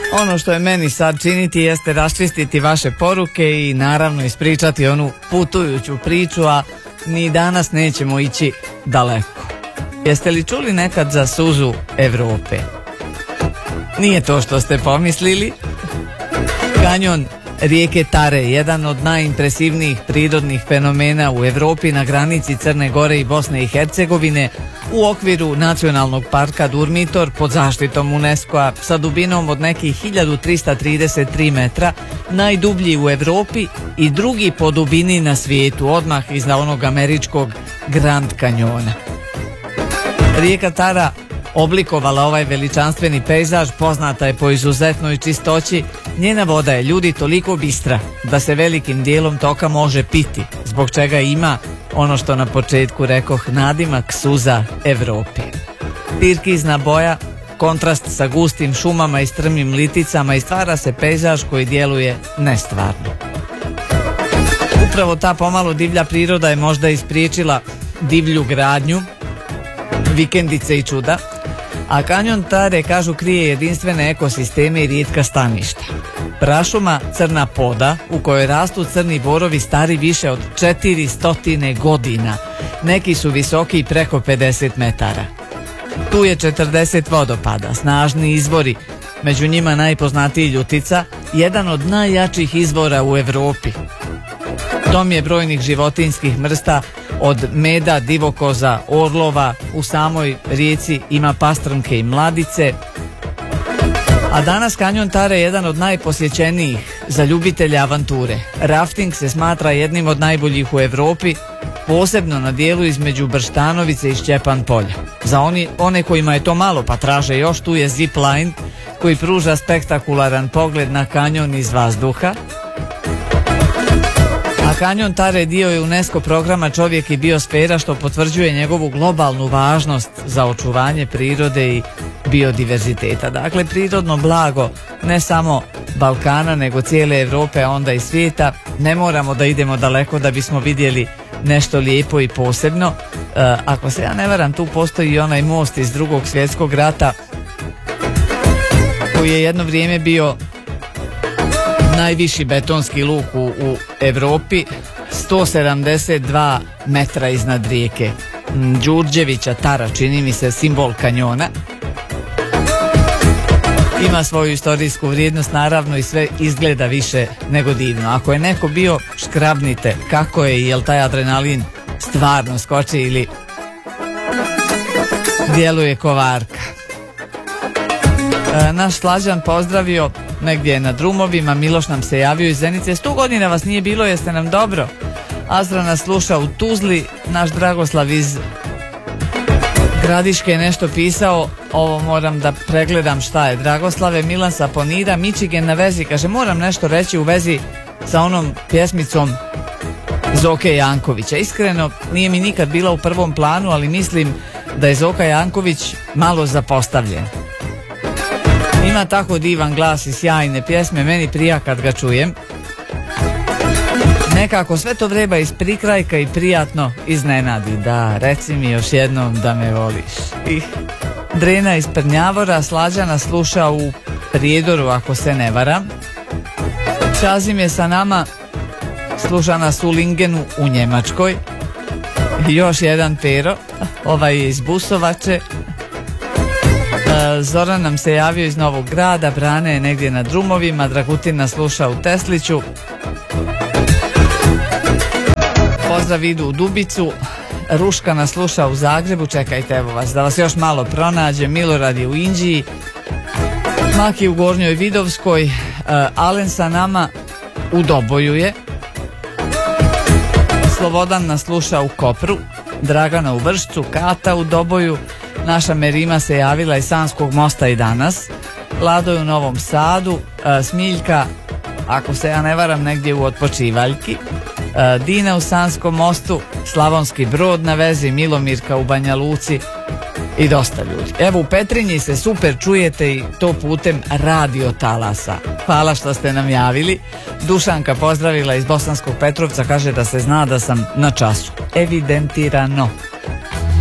Ono što je meni sad činiti jeste raščistiti vaše poruke i naravno ispričati onu putujuću priču, a ni danas nećemo ići daleko. Jeste li čuli nekad za suzu Evrope? Nije to što ste pomislili. Kanjon rijeke Tare, jedan od najimpresivnijih prirodnih fenomena u Evropi na granici Crne Gore i Bosne i Hercegovine, u okviru nacionalnog parka Durmitor pod zaštitom UNESCO-a sa dubinom od nekih 1333 metra, najdublji u Evropi i drugi po dubini na svijetu, odmah iza onog američkog Grand Kanjona. Rijeka Tara oblikovala ovaj veličanstveni pejzaž, poznata je po izuzetnoj čistoći. Njena voda je, ljudi, toliko bistra da se velikim dijelom toka može piti, zbog čega ima ono što na početku rekoh nadimak suza Evrope. Tirkizna boja, kontrast sa gustim šumama i strmim liticama, i stvara se pejzaž koji djeluje nestvarno. Upravo ta pomalo divlja priroda je možda ispriječila divlju gradnju, vikendice i čuda, a kanjon Tare, kažu, krije jedinstvene ekosisteme i rijetka staništa. Prašuma Crna Poda, u kojoj rastu crni borovi stari više od 400 godina. Neki su visoki preko 50 metara. Tu je 40 vodopada, snažni izvori, među njima najpoznatiji Ljutica, jedan od najjačih izvora u Evropi. Dom je brojnih životinjskih vrsta, od meda, divokoza, orlova. U samoj rijeci ima pastrnke i mladice. A danas kanjon Tare je jedan od najposjećenijih za ljubitelje avanture. Rafting se smatra jednim od najboljih u Evropi, posebno na dijelu između Brštanovice i Šćepan polja. Za one kojima je to malo pa traže još, tu je zip line koji pruža spektakularan pogled na kanjon iz vazduha. A kanjon Tare dio je UNESCO programa Čovjek i biosfera, što potvrđuje njegovu globalnu važnost za očuvanje prirode i biodiverziteta. Dakle, prirodno blago ne samo Balkana, nego cijele Evrope, a onda i svijeta. Ne moramo da idemo daleko da bismo vidjeli nešto lijepo i posebno. Ako se ja ne varam, tu postoji i onaj most iz Drugog svjetskog rata koji je jedno vrijeme bio najviši betonski luk u Evropi, 172 metra iznad rijeke Đurđevića Tara, čini mi se simbol kanjona. Ima svoju istorijsku vrijednost, naravno, i sve izgleda više nego divno. Ako je neko bio, škrabnite kako je i jel taj adrenalin stvarno skoči ili djeluje kovarka. Naš Slađan pozdravio negdje na drumovima. Miloš nam se javio iz Zenice. 100 godina vas nije bilo, jeste nam dobro? Azra nas sluša u Tuzli. Naš Dragoslav iz Gradiške je nešto pisao. Ovo moram da pregledam šta je. Dragoslave, Milan sa Ponira, Michigan na vezi. Kaže, moram nešto reći u vezi sa onom pjesmicom Zoke Jankovića. Iskreno, nije mi nikad bila u prvom planu, ali mislim da je Zoka Janković malo zapostavljen. Ima tako divan glas i sjajne pjesme, meni prija kad ga čujem. Nekako sve to vreba iz prikrajka i prijatno iznenadi. Da, reci mi još jednom da me voliš. Drena iz Prnjavora, Slađana sluša u Prijedoru, ako se ne varam. Čazim je sa nama, sluša nas u Lingenu u Njemačkoj. Još jedan Pero, ovaj je iz Busovače. Zoran nam se javio iz Novog Grada, Brane je negdje na drumovima, Dragutin nas sluša u Tesliću. Pozdrav idu u Dubicu. Ruška nas sluša u Zagrebu, čekajte, evo vas, da vas još malo pronađe. Milorad je u Inđiji, Maki u Gornjoj Vidovskoj, Alen sa nama u Doboju je, Slobodan nas sluša u Kopru, Dragana u Vršcu, Kata u Doboju, naša Merima se javila iz Sanskog mosta i danas, Lado je u Novom Sadu, Smiljka, ako se ja ne varam, negdje u Otpočivaljki, Dina u Sanskom mostu, Slavonski Brod na vezi, Milomirka u Banja Luci i dosta ljudi. Evo, u Petrinji se super čujete i to putem radio talasa. Hvala što ste nam javili. Dušanka pozdravila iz Bosanskog Petrovca, kaže da se zna da sam na času. Evidentirano.